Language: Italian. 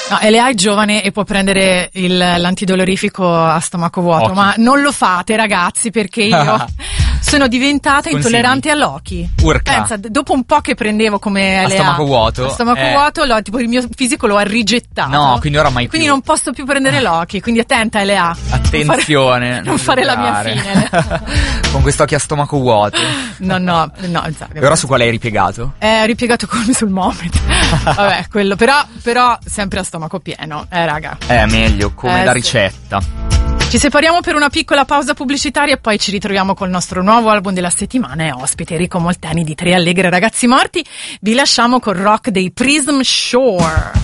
No, Elea è giovane e può prendere l'antidolorifico a stomaco vuoto, ma non lo fate, ragazzi, perché io sono diventata intollerante all'Oki. Urca. Pensa, dopo un po' che prendevo come Elea stomaco vuoto, tipo il mio fisico lo ha rigettato. No, quindi ora mai più. Quindi non posso più prendere l'Oki, quindi attenta Elea. Attenzione. Non fare la mia fine. Con quest'occhio a stomaco vuoto. No. E ora su quale hai ripiegato? Ripiegato come sul Moment. Vabbè, quello, però sempre a stomaco pieno, raga. Meglio, come la ricetta. Ci separiamo per una piccola pausa pubblicitaria e poi ci ritroviamo col nostro nuovo album della settimana e ospite Enrico Molteni di Tre Allegre Ragazzi Morti. Vi lasciamo col rock dei Prism Shore.